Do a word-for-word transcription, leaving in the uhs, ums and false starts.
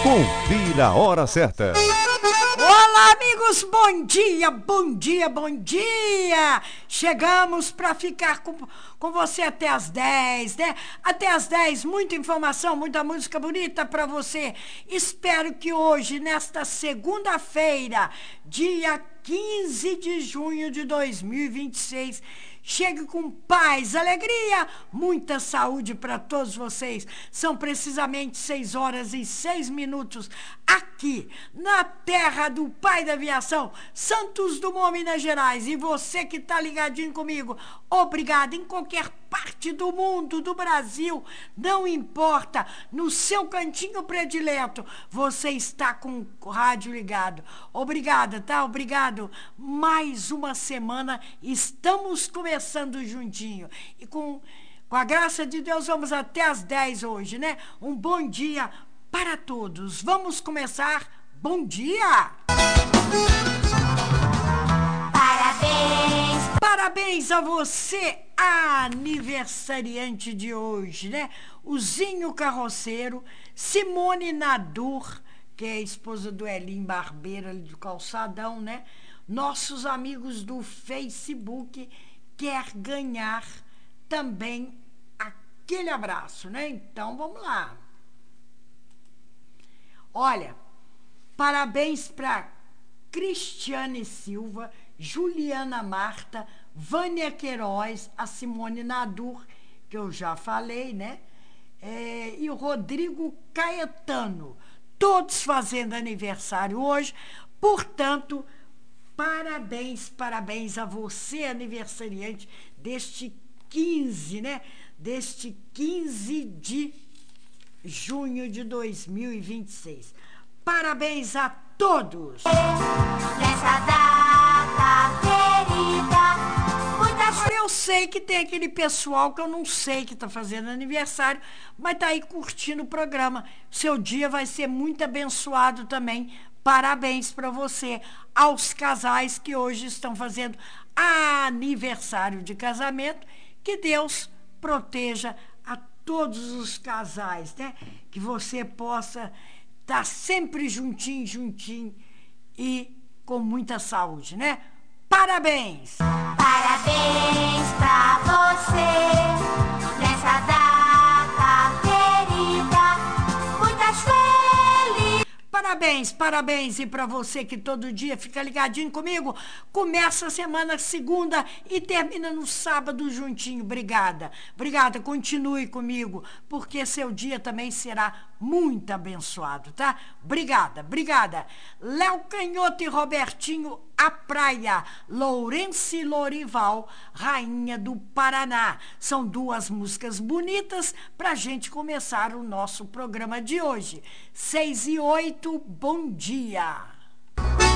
Confira a hora certa. Olá, amigos, bom dia, bom dia, bom dia! Chegamos para ficar com, com você até as dez, né? Até as dez, muita informação, muita música bonita para você. Espero que hoje, nesta segunda-feira, dia quinze de junho de dois mil e vinte e seis, chegue com paz, alegria, muita saúde para todos vocês. São precisamente seis horas e seis minutos aqui na terra do pai da aviação, Santos Dumont, Minas Gerais. E você que está ligadinho comigo, obrigado. Em qualquer parte do mundo, do Brasil, não importa, no seu cantinho predileto, você está com o rádio ligado. Obrigada, tá? Obrigado. Mais uma semana, estamos começando juntinho. E com, com a graça de Deus, vamos até as dez hoje, né? Um bom dia para todos. Vamos começar. Bom dia! Parabéns! Parabéns a você, aniversariante de hoje, né? O Zinho Carroceiro, Simone Nadur, que é a esposa do Elim Barbeiro ali do Calçadão, né? Nossos amigos do Facebook quer ganhar também aquele abraço, né? Então, vamos lá. Olha, parabéns para Cristiane Silva, Juliana Marta, Vânia Queiroz, a Simone Nadur, que eu já falei, né? É, e o Rodrigo Caetano, todos fazendo aniversário hoje. Portanto, parabéns, parabéns a você, aniversariante deste quinze, né? Deste quinze de junho de dois mil e vinte e seis. Parabéns a todos! Nessa data querida, muitas... Agora eu sei que tem aquele pessoal que eu não sei que está fazendo aniversário, mas está aí curtindo o programa. Seu dia vai ser muito abençoado também. Parabéns para você, aos casais que hoje estão fazendo aniversário de casamento. Que Deus proteja a todos os casais, né? Que você possa estar sempre juntinho, juntinho e com muita saúde, né? Parabéns! Parabéns pra você, nessa data querida, muitas felizes... Parabéns, parabéns, e para você que todo dia fica ligadinho comigo, começa a semana segunda e termina no sábado juntinho. Obrigada, obrigada, continue comigo, porque seu dia também será muito abençoado, tá? Obrigada, obrigada. Léo Canhoto e Robertinho, A Praia, Lourenço Lorival, Rainha do Paraná. São duas músicas bonitas pra gente começar o nosso programa de hoje. Seis e oito, bom dia.